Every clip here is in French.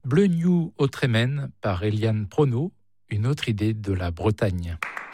Bleu New au Trémen par Eliane Prono, une autre idée de la Bretagne.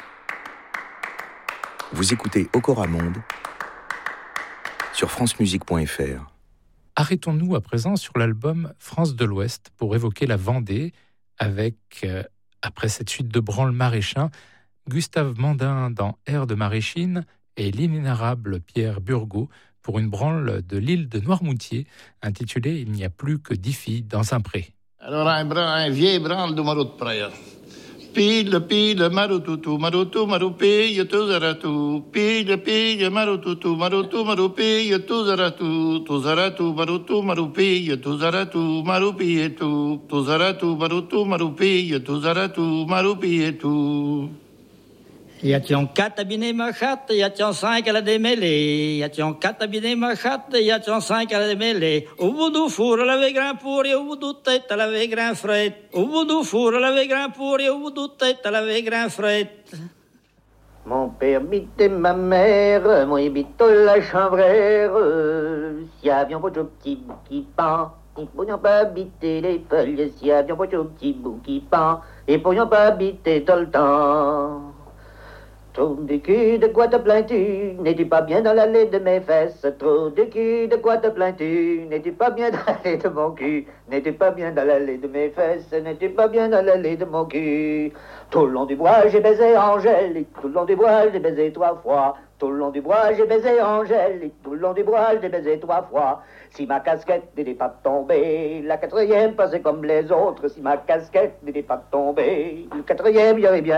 Vous écoutez Okora Monde sur francemusique.fr. Arrêtons-nous à présent sur l'album France de l'Ouest pour évoquer la Vendée avec, après cette suite de branle maraîchin, Gustave Mandin dans Air de Maréchine et l'inénarrable Pierre Burgot pour une branle de l'île de Noirmoutier intitulée Il n'y a plus que 10 filles dans un pré. Alors un vieil branle de Marot de Praia. Pile, marotoutou, marotou, maroupille, tout zaratou. Pile, marotoutou, marotou, maroupille, tout zaratou, marotou, maroupille, tout zaratou, maroupille, tout zaratou, marotou, maroupille, tout zaratou, maroupille, tout. Y a-t-il 4 abinés ma chatte, y a-t-il 5 à la démêlée, y a-t-il 4 abinés ma chatte, y a-t-il 5 à la démêlée. Au bout du four, elle avait grain pour et au bout du tête, elle avait grain fret. Au bout du four, elle avait grain pour et au bout du tête, elle avait grain fret. Mon père bitait ma mère, moi bito la chanvrère. Si avions pas de petit bout qui pend, ils pourrions pas habiter les feuilles. Si avions pas de petit bout qui pend, ils pourrions pas habiter tout le temps. Trop de cul, de quoi te plains-tu? N'es-tu pas bien dans l'allée de mes fesses? Trop de cul, de quoi te plains-tu? N'es-tu pas bien dans l'allée de mon cul? N'es-tu pas bien dans l'allée de mes fesses? N'es-tu pas bien dans l'allée de mon cul? Tout le long du bois, j'ai baisé Angèle, et tout le long du bois, j'ai baisé 3 fois. Tout le long du bois, j'ai baisé Angèle, et tout le long du bois, j'ai baisé 3 fois. Si ma casquette n'était pas tombée, la 4e passait comme les autres. Si ma casquette n'était pas tombée, le 4e, y aurait bien